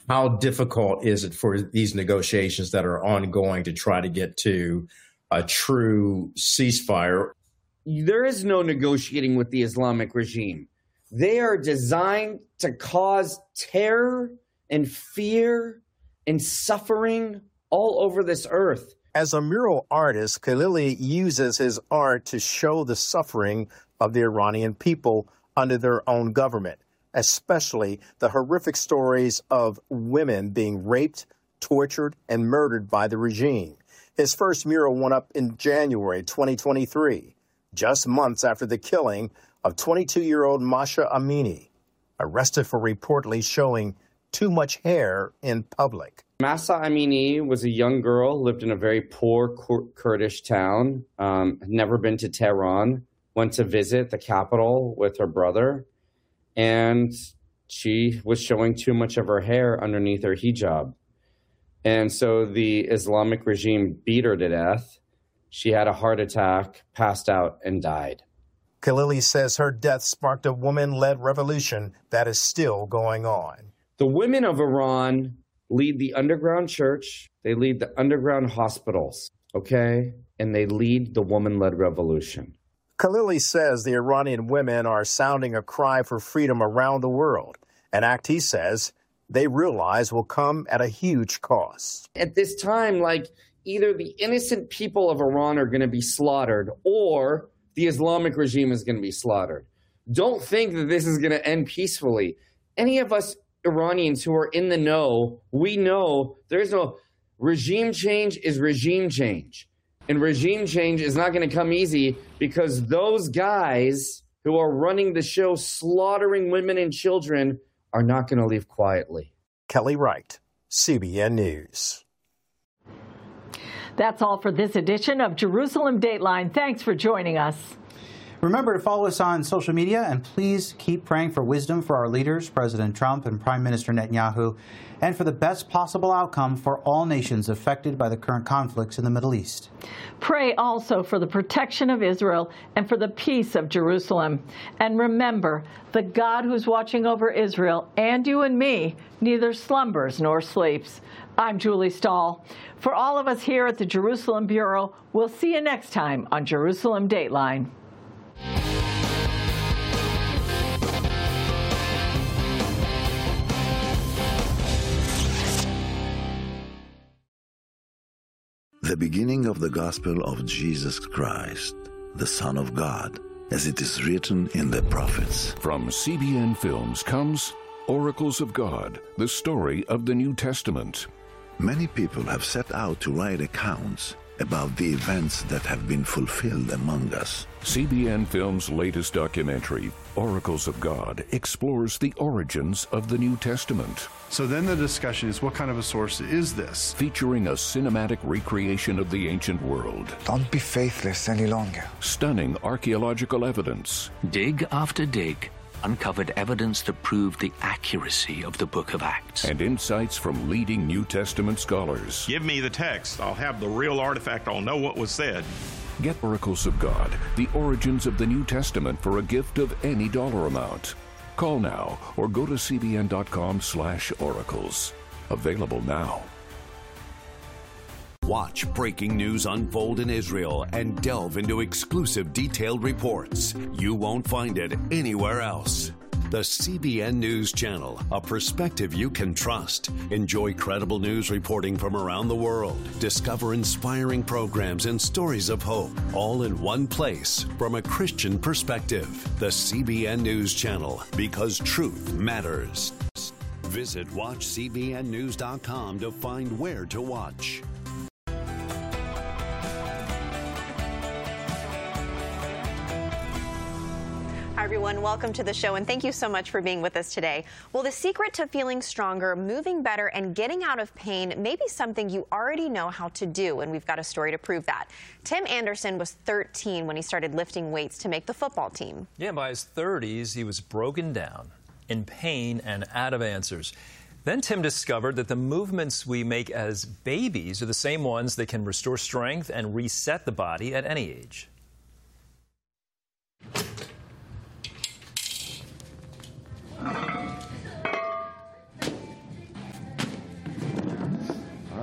how difficult is it for these negotiations that are ongoing to try to get to a true ceasefire? There is no negotiating with the Islamic regime. They are designed to cause terror and fear and suffering all over this earth. As a mural artist, Khalili uses his art to show the suffering of the Iranian people under their own government, especially the horrific stories of women being raped, tortured, and murdered by the regime. His first mural went up in January 2023, just months after the killing of 22-year-old Masha Amini, arrested for reportedly showing too much hair in public. Mahsa Amini was a young girl, lived in a very poor Kurdish town, had never been to Tehran, went to visit the capital with her brother, and she was showing too much of her hair underneath her hijab. And so the Islamic regime beat her to death. She had a heart attack, passed out, and died. Khalili says her death sparked a woman-led revolution that is still going on. The women of Iran lead the underground church, they lead the underground hospitals, okay? And they lead the woman-led revolution. Khalili says the Iranian women are sounding a cry for freedom around the world, an act he says they realize will come at a huge cost. At this time, either the innocent people of Iran are going to be slaughtered or the Islamic regime is going to be slaughtered. Don't think that this is going to end peacefully. Any of us Iranians who are in the know, we know there's no regime change is regime change. And regime change is not going to come easy because those guys who are running the show, slaughtering women and children, are not going to leave quietly. Kelly Wright, CBN News. That's all for this edition of Jerusalem Dateline. Thanks for joining us. Remember to follow us on social media, and please keep praying for wisdom for our leaders, President Trump and Prime Minister Netanyahu, and for the best possible outcome for all nations affected by the current conflicts in the Middle East. Pray also for the protection of Israel and for the peace of Jerusalem. And remember, the God who's watching over Israel and you and me neither slumbers nor sleeps. I'm Julie Stahl. For all of us here at the Jerusalem Bureau, we'll see you next time on Jerusalem Dateline. The beginning of the gospel of Jesus Christ, the Son of God, as it is written in the prophets. From CBN Films comes Oracles of God, the story of the New Testament. Many people have set out to write accounts about the events that have been fulfilled among us. CBN Films' latest documentary, Oracles of God, explores the origins of the New Testament. So then the discussion is, what kind of a source is this? Featuring a cinematic recreation of the ancient world. Don't be faithless any longer. Stunning archaeological evidence. Dig after dig uncovered evidence that proved the accuracy of the Book of Acts. And insights from leading New Testament scholars. Give me the text. I'll have the real artifact. I'll know what was said. Get Oracles of God, the origins of the New Testament for a gift of any dollar amount. Call now or go to cbn.com/oracles. Available now. Watch breaking news unfold in Israel and delve into exclusive detailed reports. You won't find it anywhere else. The CBN News Channel, a perspective you can trust. Enjoy credible news reporting from around the world. Discover inspiring programs and stories of hope, all in one place from a Christian perspective. The CBN News Channel, because truth matters. Visit WatchCBNNews.com to find where to watch. Hi, everyone. Welcome to the show, and thank you so much for being with us today. Well, the secret to feeling stronger, moving better, and getting out of pain may be something you already know how to do, and we've got a story to prove that. Tim Anderson was 13 when he started lifting weights to make the football team. Yeah, by his 30s, he was broken down, in pain, and out of answers. Then Tim discovered that the movements we make as babies are the same ones that can restore strength and reset the body at any age.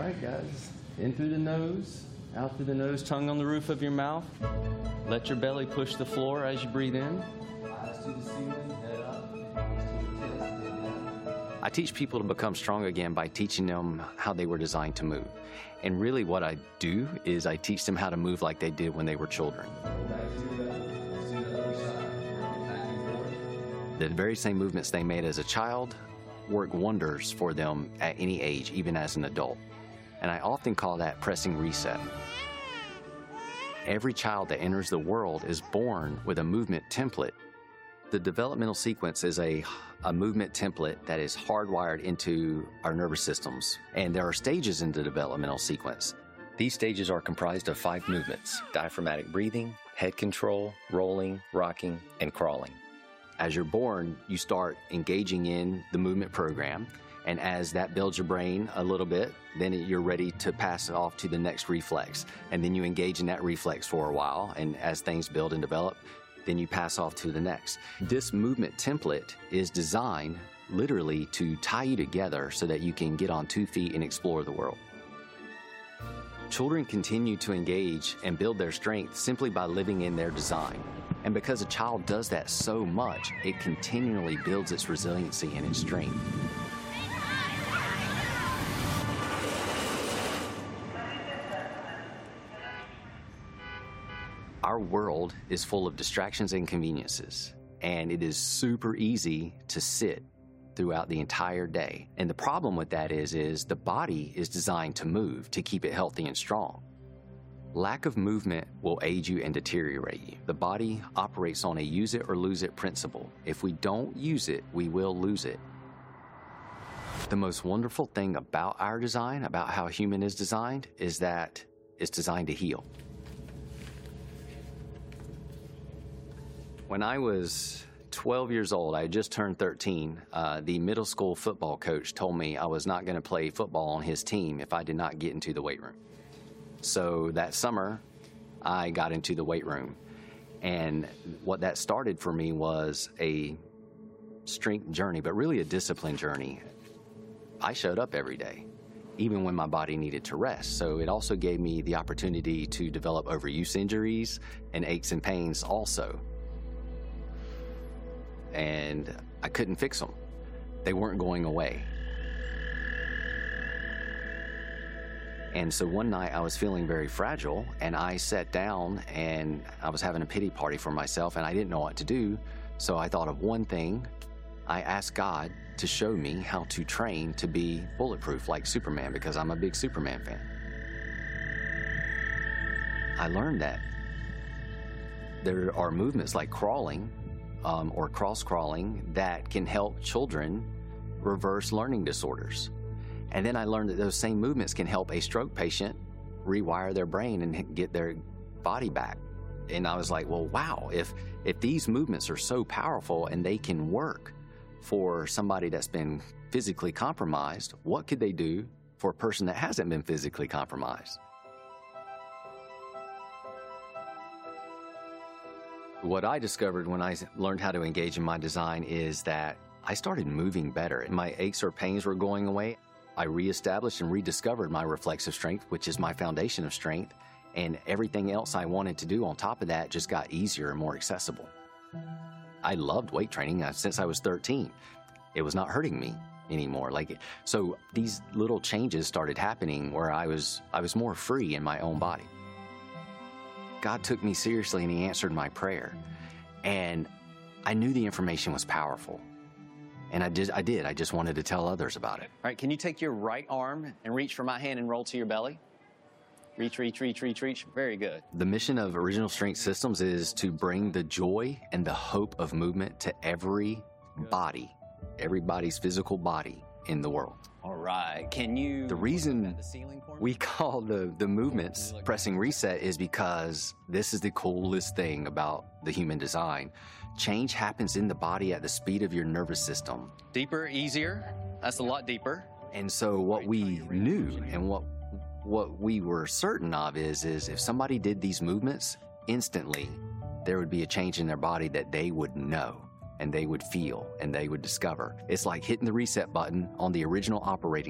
right, guys. In through the nose, out through the nose, tongue on the roof of your mouth. Let your belly push the floor as you breathe in. Eyes to the ceiling, head up. I teach people to become strong again by teaching them how they were designed to move. And really what I do is I teach them how to move like they did when they were children. The very same movements they made as a child work wonders for them at any age, even as an adult. And I often call that pressing reset. Every child that enters the world is born with a movement template. The developmental sequence is a movement template that is hardwired into our nervous systems. And there are stages in the developmental sequence. These stages are comprised of 5 movements: diaphragmatic breathing, head control, rolling, rocking, and crawling. As you're born, you start engaging in the movement program, and as that builds your brain a little bit, then you're ready to pass it off to the next reflex. And then you engage in that reflex for a while, and as things build and develop, then you pass off to the next. This movement template is designed literally to tie you together so that you can get on 2 feet and explore the world. Children continue to engage and build their strength simply by living in their design. And because a child does that so much, it continually builds its resiliency and its strength. Our world is full of distractions and conveniences, and it is super easy to sit throughout the entire day. And the problem with that is the body is designed to move to keep it healthy and strong. Lack of movement will age you and deteriorate you. The body operates on a use it or lose it principle. If we don't use it, we will lose it. The most wonderful thing about our design, about how human is designed, is that it's designed to heal. When I was 12 years old, I had just turned 13, the middle school football coach told me I was not going to play football on his team if I did not get into the weight room. So that summer, I got into the weight room. And what that started for me was a strength journey, but really a discipline journey. I showed up every day, even when my body needed to rest. So it also gave me the opportunity to develop overuse injuries and aches and pains also. And I couldn't fix them. They weren't going away. And so one night I was feeling very fragile, and I sat down and I was having a pity party for myself, and I didn't know what to do. So I thought of one thing. I asked God to show me how to train to be bulletproof like Superman, because I'm a big Superman fan. I learned that there are movements like crawling or cross-crawling that can help children reverse learning disorders. And then I learned that those same movements can help a stroke patient rewire their brain and get their body back. And I was like, well, wow, if these movements are so powerful and they can work for somebody that's been physically compromised, what could they do for a person that hasn't been physically compromised? What I discovered when I learned how to engage in my design is that I started moving better. My aches or pains were going away. I reestablished and rediscovered my reflexive strength, which is my foundation of strength, and everything else I wanted to do on top of that just got easier and more accessible. I loved weight training since I was 13. It was not hurting me anymore. So these little changes started happening where I was more free in my own body. God took me seriously and he answered my prayer. And I knew the information was powerful. And I did. I just wanted to tell others about it. All right, can you take your right arm and reach for my hand and roll to your belly? Reach, reach, reach, reach, reach. Very good. The mission of Original Strength Systems is to bring the joy and the hope of movement to every body, everybody's physical body in the world. All right. The reason we call the movements pressing reset is because this is the coolest thing about the human design. Change happens in the body at the speed of your nervous system. Deeper, easier. That's a lot deeper. And so what we knew and what we were certain of is if somebody did these movements, instantly there would be a change in their body that they would know and they would feel and they would discover. It's like hitting the reset button on the original operating